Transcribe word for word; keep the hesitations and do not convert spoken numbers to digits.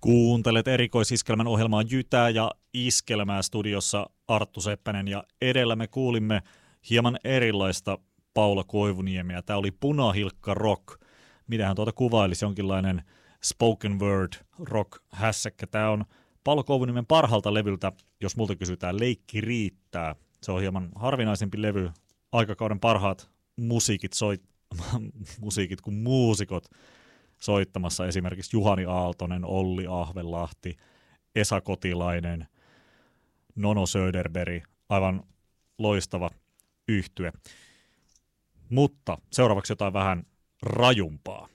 Kuuntelet erikoisiskelmän ohjelmaa Jytää ja Iskelmää, studiossa Arttu Seppänen, ja edellä me kuulimme hieman erilaista Paula Koivuniemiä. Tämä oli punahilkka rock. Mitähän tuota kuvailisi, jonkinlainen spoken word rock hässäkkä. Tämä on Paula Koivuniemen parhaalta levyltä, jos multa kysytään, Leikki riittää. Se on hieman harvinaisempi levy. Aikakauden parhaat musiikit, soit... musiikit kuin muusikot soittamassa, esimerkiksi Juhani Aaltonen, Olli Ahvenlahti, Esa Kotilainen, Nono Söderberg, aivan loistava yhtye. Mutta seuraavaksi jotain vähän rajumpaa.